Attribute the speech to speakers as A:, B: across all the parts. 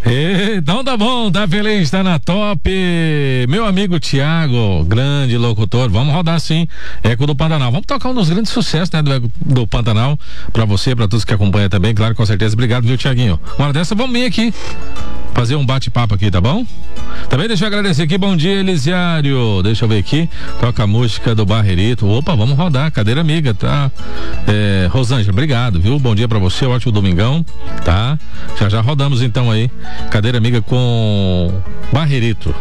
A: Então tá bom, tá feliz, tá na top. Meu amigo Thiago, grande locutor, vamos rodar sim, Eco do Pantanal. Vamos tocar um dos grandes sucessos, né, do Eco do Pantanal, pra você, pra todos que acompanham também, claro, com certeza. Obrigado, viu, Thiaguinho? Uma hora dessa, vamos vir aqui fazer um bate-papo aqui, tá bom? Também deixa eu agradecer aqui, bom dia, Elisiário. Deixa eu ver aqui, toca a música do Barrerito. Opa, vamos rodar, cadeira amiga, tá? Rosângela, obrigado, viu? Bom dia pra você, ótimo domingão, tá? Já rodamos então aí, cadeira amiga com Barrerito.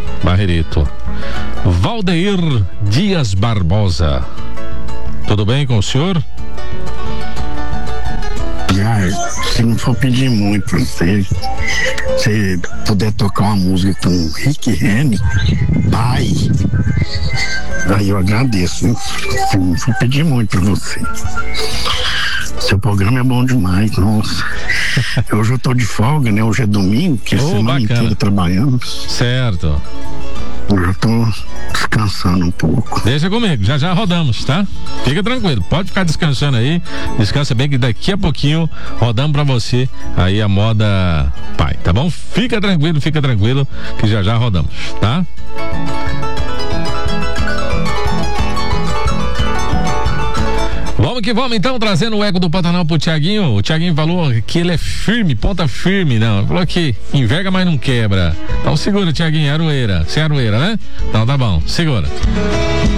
A: Valdeir Dias Barbosa. Tudo bem com o senhor?
B: Se não for pedir muito, se puder tocar uma música com Rick Renner, pai, aí eu agradeço, hein? Se não for pedir muito pra você. Seu programa é bom demais, nossa. Hoje eu tô de folga, né? Hoje é domingo, que a semana inteira trabalhando.
A: Certo.
B: Eu já tô descansando um pouco.
A: Deixa comigo, já rodamos, tá? Fica tranquilo, pode ficar descansando aí. Descansa bem que daqui a pouquinho rodamos pra você aí a moda pai, tá bom? Fica tranquilo que já rodamos, tá? Vamos que vamos então, trazendo o Eco do Pantanal pro Thiaguinho. O Thiaguinho falou que ele é firme, ponta firme, não. Ele falou que enverga, mas não quebra. Então segura, Thiaguinho, Aroeira. Você é Aroeira, né? Então tá bom, segura.